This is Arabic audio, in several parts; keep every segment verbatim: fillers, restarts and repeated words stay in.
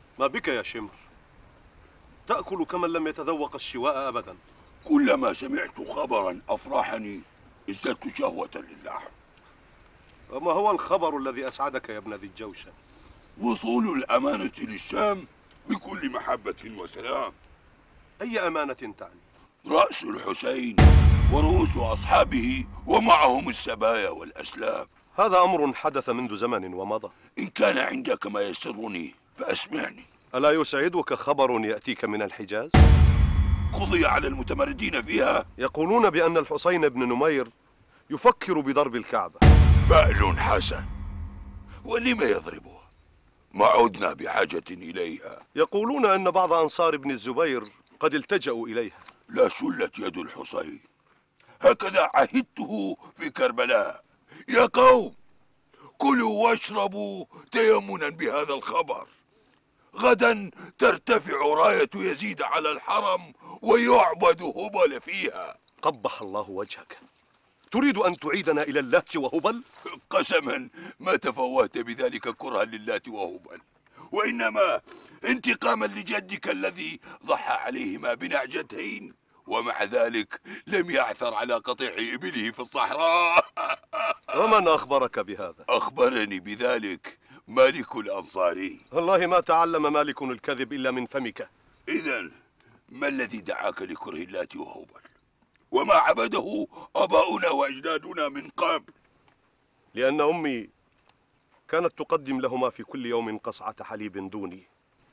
ما بك يا شمر؟ تأكل كمن لم يتذوق الشواء أبدا. كلما سمعت خبرا أفرحني ازددت شهوة للحم. وما هو الخبر الذي أسعدك يا ابن ذي الجوشن؟ وصول الأمانة للشام بكل محبة وسلام. أي أمانة تعني؟ رأس الحسين ورؤوس أصحابه ومعهم السبايا والأسلام. هذا أمر حدث منذ زمن ومضى. إن كان عندك ما يسرني فأسمعني. ألا يسعدك خبر يأتيك من الحجاز؟ قضي على المتمردين فيها. يقولون بأن الحسين بن نمير يفكر بضرب الكعبة. فعل حسن، ولم يضربها؟ ما عدنا بحاجة إليها. يقولون أن بعض أنصار ابن الزبير قد التجأوا إليها. لا شلت يد الحسين، هكذا عهدته في كربلاء. يا قوم، كلوا واشربوا تيمنا بهذا الخبر. غدا ترتفع راية يزيد على الحرم ويعبد هبل فيها. قبح الله وجهك، تريد أن تعيدنا إلى اللات وهبل؟ قسما ما تفوهت بذلك كرها للات وهبل، وإنما انتقاما لجدك الذي ضحى عليهما بنعجتين، ومع ذلك لم يعثر على قطيع إبله في الصحراء. ومن أخبرك بهذا؟ أخبرني بذلك مالك الأنصاري. والله ما تعلم مالك الكذب إلا من فمك. إذن ما الذي دعاك لكره اللات وهبل، وما عبده آباؤنا وأجدادنا من قبل؟ لأن أمي كانت تقدم لهما في كل يوم قصعة حليب دوني.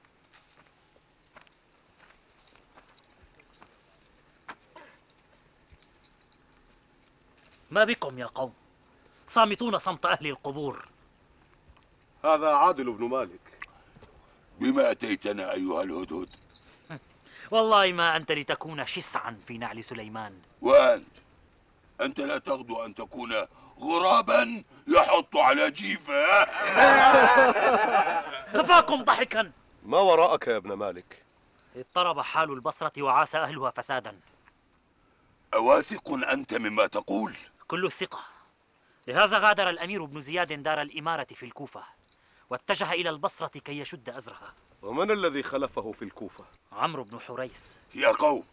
ما بكم يا قوم؟ صامتون صمت أهل القبور. هذا عادل بن مالك. بما أتيتنا أيها الهدهد؟ والله ما أنت لتكون شسعا في نعل سليمان. وأنت أنت لا تغدو أن تكون غرابا يحط على جيفه. كفاكم ضحكا. ما وراءك يا ابن مالك؟ اضطرب حال البصرة وعاث أهلها فسادا. أواثق أنت مما تقول؟ كل الثقة. لهذا غادر الأمير بن زياد دار الإمارة في الكوفة واتجه إلى البصرة كي يشد أزرها. ومن الذي خلفه في الكوفة؟ عمرو بن حريث. يا قوم،